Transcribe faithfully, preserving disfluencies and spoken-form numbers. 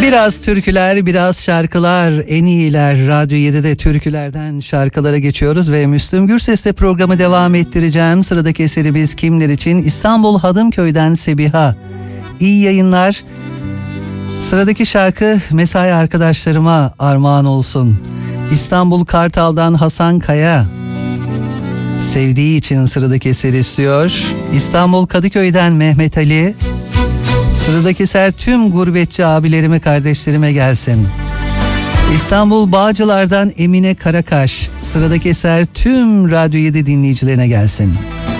Biraz türküler, biraz şarkılar, en iyiler. Radyo yedide türkülerden şarkılara geçiyoruz ve Müslüm Gürses'le programı devam ettireceğim. Sıradaki eserimiz kimler için? İstanbul Hadımköy'den Sebiha. İyi yayınlar. Sıradaki şarkı mesai arkadaşlarıma armağan olsun. İstanbul Kartal'dan Hasan Kaya. Sevdiği için sıradaki eseri istiyor. İstanbul Kadıköy'den Mehmet Ali. Sıradaki eser tüm gurbetçi abilerime, kardeşlerime gelsin. İstanbul Bağcılar'dan Emine Karakaş. Sıradaki eser tüm Radyo yedi dinleyicilerine gelsin.